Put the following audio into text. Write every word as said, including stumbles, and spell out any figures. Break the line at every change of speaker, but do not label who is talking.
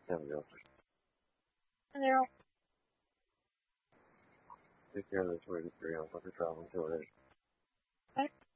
Seven zero.
Zero.
Take care of the twenty-three. I'll put the travel until it is.
Okay.